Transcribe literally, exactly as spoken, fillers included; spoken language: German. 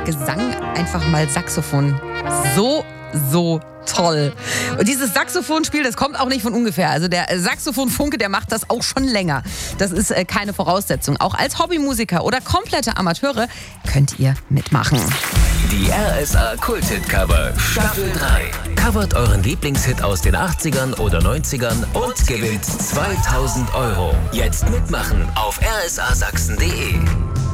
Gesang einfach mal Saxophon. So, so toll. Und dieses Saxophonspiel, das kommt auch nicht von ungefähr. Also der Saxophonfunke, der macht das auch schon länger. Das ist äh, keine Voraussetzung. Auch als Hobbymusiker oder komplette Amateure könnt ihr mitmachen. Die R S A Kult-Hit-Cover Staffel drei. Covert euren Lieblingshit aus den achtzigern oder neunzigern und gewinnt zweitausend Euro. Jetzt mitmachen auf r s a sachsen punkt d e.